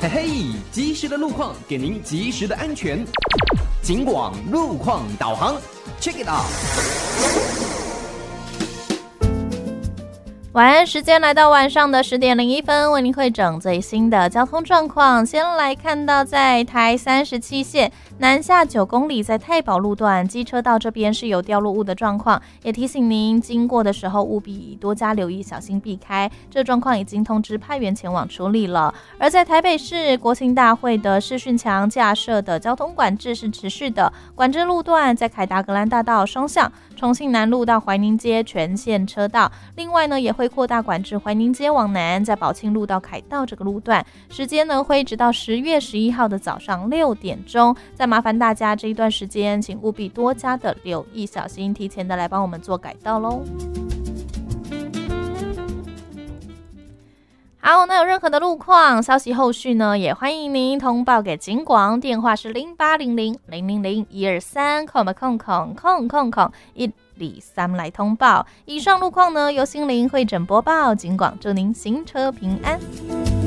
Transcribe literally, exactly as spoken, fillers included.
嘿嘿，及时的路况给您及时的安全。警广路况导航 ，Check it out。 晚安时间来到晚上的十点零一分，为您汇整最新的交通状况。先来看到在台三十七线南下九公里，在太保路段机车道这边是有掉落物的状况，也提醒您经过的时候务必多加留意，小心避开。这状况已经通知派员前往处理了。而在台北市国庆大会的视讯墙架设的交通管制是持续的，管制路段在凯达格兰大道双向、重庆南路到怀宁街全线车道，另外呢也会会扩大管制怀宁街往南，在宝庆路到凯道这个路段，时间呢会直到十月十一号的早上六点钟。再麻烦大家这一段时间，请务必多加的留意，小心，提前的来帮我们做改道喽。好，那有任何的路况消息后续呢，也欢迎您通报给警广，电话是零八零零零零零一二三空空空空空空一。李三来通报以上路况呢，由心灵会诊播报，警广祝您行车平安。